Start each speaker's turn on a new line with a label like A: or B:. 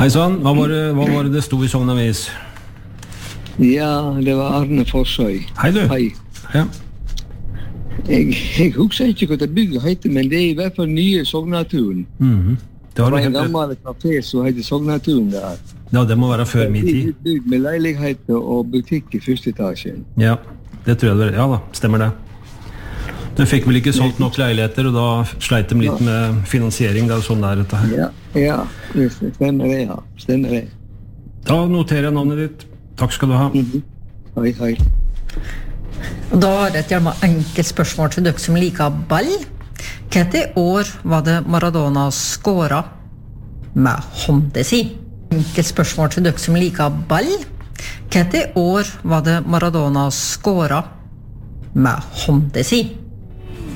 A: Hei sann, hva var det stod I Sogn Avis?
B: Ja, det var Arne Forsøy.
A: Hei du.
B: Hei.
A: Ja.
B: Jeg husker ikke hva det bygget heter, men det I hvert fall nye Sognaturen.
A: Det
B: var en gammel kafé som heter Sognaturen der.
A: Ja, det må være før min tid.
B: Bygd med leiligheter og butikk I første etasjen.
A: Ja, det tror jeg det var. Ja da, stemmer det. Du fikk vel ikke solgt nok leiligheter, og da sleit de litt med finansiering, det sånn der dette her.
B: Ja, det stemmer det, ja. Stemmer det.
A: Da noterer jeg navnet ditt. Takk skal du ha.
B: Hei.
C: Da har jeg et gjerne enkelt spørsmål til dere som liker ball. Hvilke år var det Maradona skåret med hånda si? Enkelt spørsmål til dere som liker ball. Hvilke år var det Maradona skåret med hånda si?